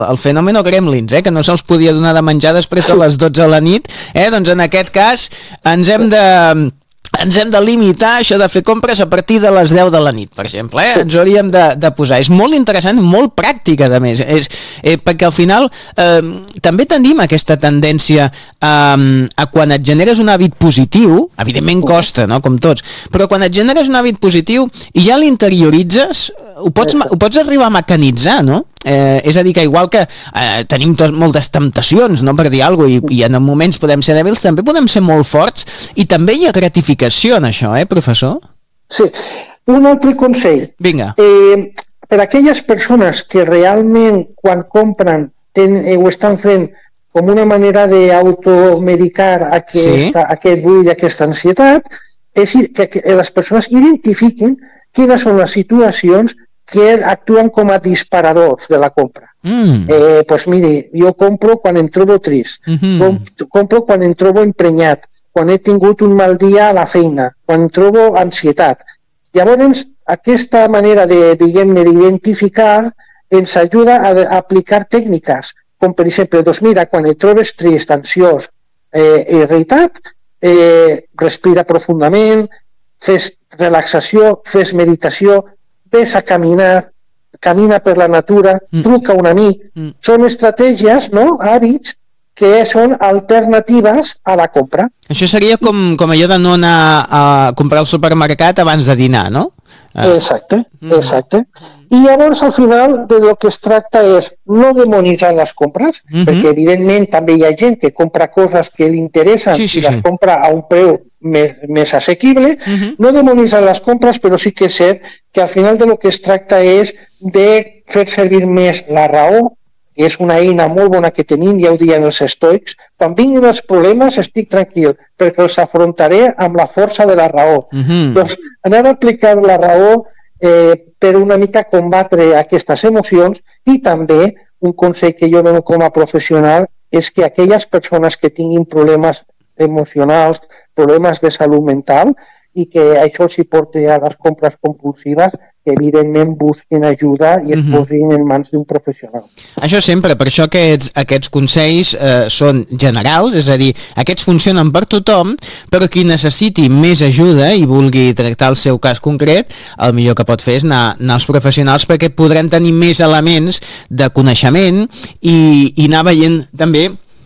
el fenomen gremlins, que no se'ls podia donar de menjar després de les 12 a la nit, doncs en aquest cas ens hem de limitar això de fer compres a partir de les 10 de la nit, per exemple, ens hauríem de posar. És molt interessant, molt pràctica, a més, perquè al final també tendim aquesta tendència a quan et generes un hàbit positiu, evidentment costa, no?, com tots, però quan et generes un hàbit positiu i ja l'interioritzes, ho pots arribar a mecanitzar, no? És a dir, que igual que tenim moltes temptacions, no?, per dir alguna cosa, i en moments podem ser dèbils, també podem ser molt forts, i també hi ha gratificació en això, professor? Sí. Un altre consell. Vinga. Per a aquelles persones que realment, quan compren, ho estan fent com una manera d'automedicar aquest buit i aquesta ansietat, és que les persones identifiquin quines són les situacions que actuen com a disparadors de la compra. Doncs miri, jo compro quan em trobo trist, compro quan em trobo emprenyat, quan he tingut un mal dia a la feina, quan em trobo ansietat. Llavors, aquesta manera d'identificar ens ajuda a aplicar tècniques, com per exemple, doncs mira, quan et trobes trist, ansiós, irritat, respira profundament, fes relaxació, fes meditació, ves a caminar, camina per la natura, truca a un amic. Són estratègies, no?, hàbits, que són alternatives a la compra. Això seria com allò de no anar a comprar al supermercat abans de dinar, no? Exacte. I llavors, al final, de lo que es tracta és no demonitzar les compres, perquè, evidentment, també hi ha gent que compra coses que li interessen i les compra a un preu més assequible. No demonitzar les compres, però sí que és cert que al final de lo que es tracta és de fer servir més la raó, que és una eina molt bona que tenim, ja ho diuen els estoics. Quan vinguin els problemes estic tranquil, perquè els afrontaré amb la força de la raó. Doncs anar a aplicar la raó per una mica combatre aquestes emocions, i també un consell que jo dono com a professional és que aquelles persones que tinguin problemes emocionals, problemes de salut mental, i que això s'hi porti a les compres compulsives, que evidentment busquin ajuda i es posin en mans d'un professional. Això sempre, per això aquests consells són generals, és a dir, aquests funcionen per tothom, però qui necessiti més ajuda i vulgui tractar el seu cas concret, el millor que pot fer és anar als professionals, perquè podran tenir més elements de coneixement i anar veient també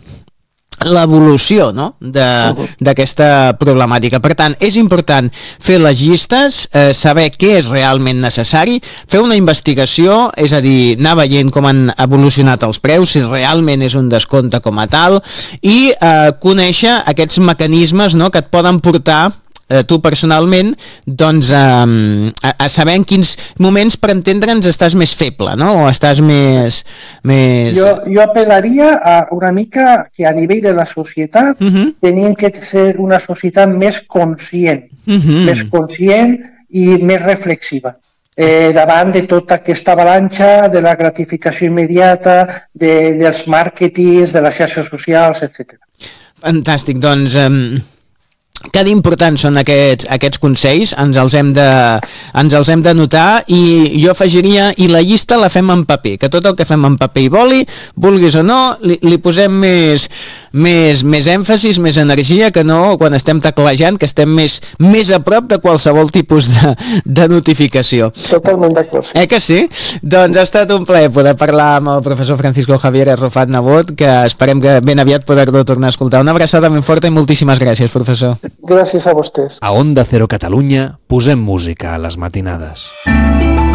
l'evolució, no?, d'aquesta problemàtica. Per tant, és important fer les llistes, saber què és realment necessari, fer una investigació, és a dir, anar veient com han evolucionat els preus, si realment és un descompte com a tal, i conèixer aquests mecanismes, no?, que et poden portar tu personalment, doncs a saber en quins moments, per entendre'ns, estàs més feble, no?, o estàs més... Jo apel·laria a una mica que a nivell de la societat tenim que ser una societat més conscient, i més reflexiva. Davant de tota aquesta avalanxa de la gratificació immediata, dels màrquetings, de les xarxes socials, etc. Fantàstic, doncs... que d'importants són aquests consells, ens els hem de notar, i jo afegiria, i la llista la fem en paper, que tot el que fem en paper i boli, vulguis o no, li posem més èmfasis, més energia, que no quan estem teclejant, que estem més a prop de qualsevol tipus de notificació. Totalment d'acord. Que sí? Doncs ha estat un plaer poder parlar amb el professor Francisco Javier Arrufat Nebot, que esperem que ben aviat poder-lo tornar a escoltar. Una abraçada ben forta i moltíssimes gràcies, professor. Gràcies a vostès. A Onda Cero Catalunya posem música a les matinades.